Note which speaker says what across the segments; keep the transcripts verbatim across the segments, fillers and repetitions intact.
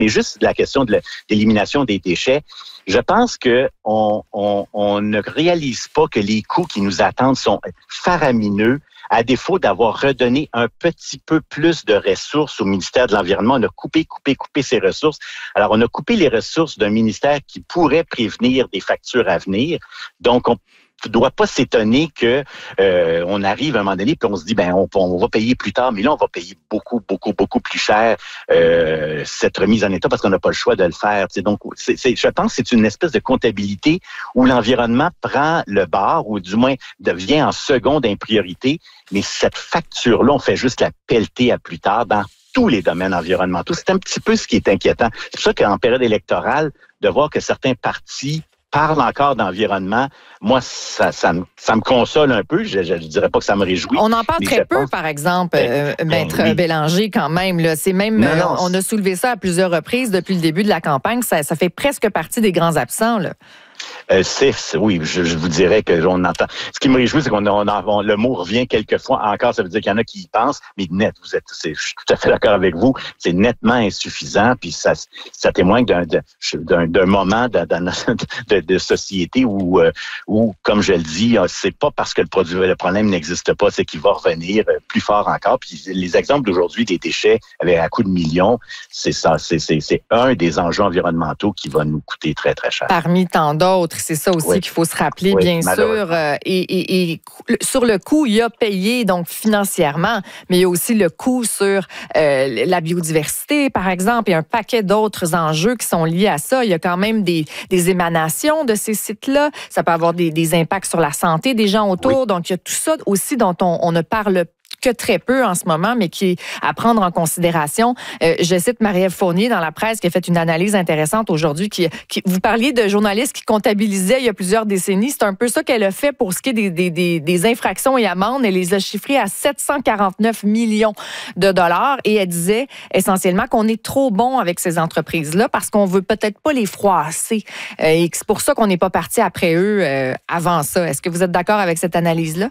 Speaker 1: mais juste la question de l'élimination des déchets, je pense que on, on, on ne réalise pas que les coûts qui nous attendent sont faramineux. À défaut d'avoir redonné un petit peu plus de ressources au ministère de l'Environnement, on a coupé, coupé, coupé ces ressources. Alors, on a coupé les ressources d'un ministère qui pourrait prévenir des factures à venir. Donc, on ne doit pas s'étonner que euh, on arrive à un moment donné puis on se dit ben on, on va payer plus tard, mais là on va payer beaucoup beaucoup beaucoup plus cher euh, cette remise en état parce qu'on n'a pas le choix de le faire. T'sais. Donc c'est, c'est, je pense que c'est une espèce de comptabilité où l'environnement prend le bord ou du moins devient en seconde priorité, mais cette facture là on fait juste la pelleter à plus tard dans tous les domaines environnementaux. C'est un petit peu ce qui est inquiétant. C'est pour ça qu'en période électorale de voir que certains partis parle encore d'environnement, moi, ça, ça, me, ça me console un peu. Je ne dirais pas que ça me réjouit.
Speaker 2: On en parle très peu, pense... par exemple, euh, ben, Maître ben, oui. Bélanger, quand même. Là. C'est même non, non, on a soulevé ça à plusieurs reprises depuis le début de la campagne. Ça, ça fait presque partie des grands absents, là.
Speaker 1: Euh, c'est, c'est, oui, je, je vous dirais que on entend. Ce qui me réjouit, c'est qu'on on, on, le mot revient quelquefois encore. Ça veut dire qu'il y en a qui y pensent, mais net, vous êtes, c'est, je suis tout à fait d'accord avec vous. C'est nettement insuffisant, puis ça, ça témoigne d'un, d'un, d'un moment de, de, de société où, où, comme je le dis, c'est pas parce que le produit, le problème n'existe pas, c'est qu'il va revenir plus fort encore. Puis les exemples d'aujourd'hui des déchets avec un coût de millions, c'est ça, c'est, c'est, c'est un des enjeux environnementaux qui va nous coûter très très cher.
Speaker 2: Parmi tant d'autres. C'est ça aussi oui. qu'il faut se rappeler, oui, bien sûr. Euh, et, et, et sur le coût, il y a payé donc financièrement, mais il y a aussi le coût sur euh, la biodiversité, par exemple, et un paquet d'autres enjeux qui sont liés à ça. Il y a quand même des, des émanations de ces sites-là. Ça peut avoir des, des impacts sur la santé des gens autour. Oui. Donc, il y a tout ça aussi dont on, on ne parle pas que très peu en ce moment, mais qui est à prendre en considération. Euh, je cite Marie-Ève Fournier dans la presse qui a fait une analyse intéressante aujourd'hui. Qui, qui, vous parliez de journalistes qui comptabilisaient il y a plusieurs décennies. C'est un peu ça qu'elle a fait pour ce qui est des, des, des, des infractions et amendes. Elle les a chiffrées à sept cent quarante-neuf millions de dollars et elle disait essentiellement qu'on est trop bon avec ces entreprises-là parce qu'on veut peut-être pas les froisser euh, et c'est pour ça qu'on n'est pas parti après eux euh, avant ça. Est-ce que vous êtes d'accord avec cette analyse-là?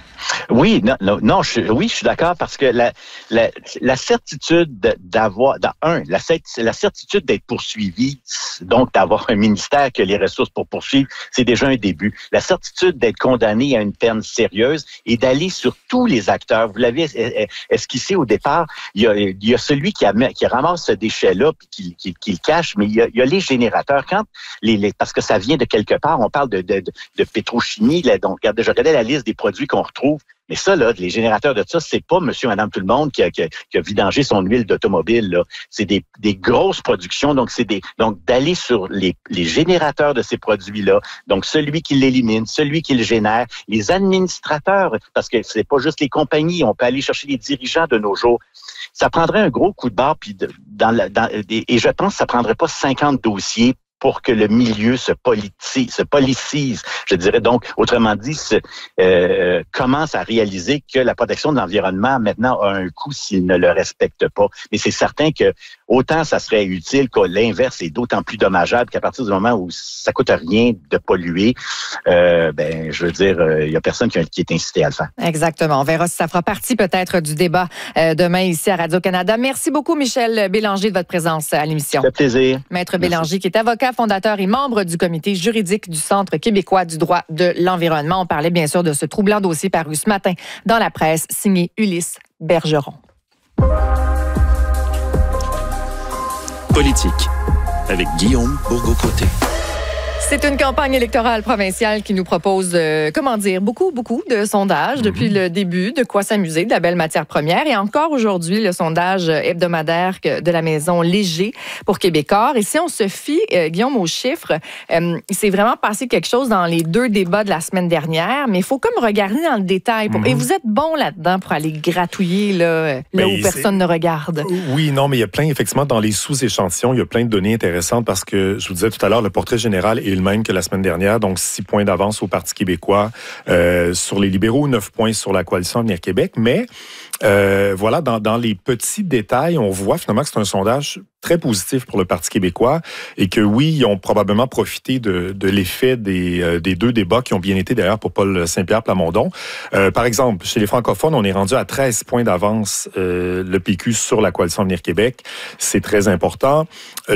Speaker 1: Oui, non, non, non je, oui, je suis d'accord parce que la, la, la certitude d'avoir, dans, un, la, la certitude d'être poursuivi, donc d'avoir un ministère qui a les ressources pour poursuivre, c'est déjà un début. La certitude d'être condamné à une peine sérieuse et d'aller sur tous les acteurs. Vous l'avez esquissé au départ. Il y a, il y a celui qui, a, qui ramasse ce déchet-là puis qui, qui, qui le cache, mais il y a, il y a les générateurs. Quand les, les, parce que ça vient de quelque part, on parle de, de, de, de pétrochimie. Là, donc, regardez, je regardais la liste des produits qu'on retrouve. Mais ça, là, les générateurs de ça, c'est pas monsieur, madame, tout le monde qui a, qui a, qui a vidangé son huile d'automobile, là. C'est des, des grosses productions. Donc, c'est des, donc, d'aller sur les, les générateurs de ces produits-là. Donc, celui qui l'élimine, celui qui le génère, les administrateurs, parce que c'est pas juste les compagnies. On peut aller chercher les dirigeants de nos jours. Ça prendrait un gros coup de barre, puis de, dans la, dans, et je pense que ça prendrait pas cinquante dossiers pour que le milieu se politise, se policise, je dirais. Donc, autrement dit, se, euh, commence à réaliser que la protection de l'environnement, maintenant, a un coût s'il ne le respecte pas. Mais c'est certain que autant ça serait utile que l'inverse est d'autant plus dommageable qu'à partir du moment où ça coûte rien de polluer, euh, ben, je veux dire, il euh, y a personne qui, qui est incité à le faire.
Speaker 2: Exactement. On verra si ça fera partie peut-être du débat euh, demain ici à Radio-Canada. Merci beaucoup, Michel Bélanger, de votre présence à l'émission.
Speaker 1: Ça fait plaisir.
Speaker 2: Maître Bélanger, Merci. Qui est avocat, fondateur et membre du comité juridique du Centre québécois du droit de l'environnement. On parlait bien sûr de ce troublant dossier paru ce matin dans la presse, signé Ulysse Bergeron.
Speaker 3: Politique, avec Guillaume Bourgault-Côté.
Speaker 2: C'est une campagne électorale provinciale qui nous propose, euh, comment dire, beaucoup, beaucoup de sondages depuis le début, de quoi s'amuser, de la belle matière première. Et encore aujourd'hui, le sondage hebdomadaire de la maison Léger pour Québécois. Et si on se fie, euh, Guillaume, aux chiffres, euh, il s'est vraiment passé quelque chose dans les deux débats de la semaine dernière, mais il faut comme regarder dans le détail. Pour... Mm-hmm. Et vous êtes bon là-dedans pour aller gratouiller là, là mais où personne ne regarde.
Speaker 4: Oui, non, mais il y a plein, effectivement, dans les sous-échantillons, il y a plein de données intéressantes parce que, je vous disais tout à l'heure, le portrait général est le même que la semaine dernière, donc six points d'avance au Parti québécois euh, sur les libéraux, neuf points sur la Coalition Avenir Québec. Mais euh, voilà, dans, dans les petits détails, on voit finalement que c'est un sondage très positif pour le Parti québécois et que oui, ils ont probablement profité de, de l'effet des, euh, des deux débats qui ont bien été d'ailleurs pour Paul Saint-Pierre Plamondon. Euh, par exemple, chez les francophones, on est rendu à treize points d'avance euh, le P Q sur la Coalition Avenir Québec. C'est très important.